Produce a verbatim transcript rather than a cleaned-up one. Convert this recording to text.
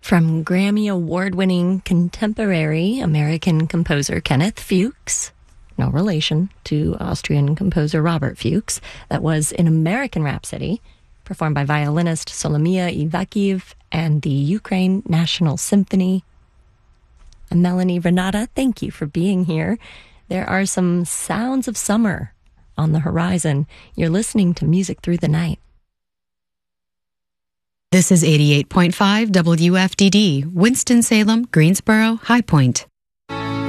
From Grammy Award-winning contemporary American composer Kenneth Fuchs, no relation to Austrian composer Robert Fuchs, that was in American Rhapsody, performed by violinist Solomia Ivakhiv and the Ukraine National Symphony. And Melanie, Renata, thank you for being here. There are some sounds of summer on the horizon. You're listening to Music Through the Night. This is eighty-eight point five W F D D, Winston-Salem, Greensboro, High Point.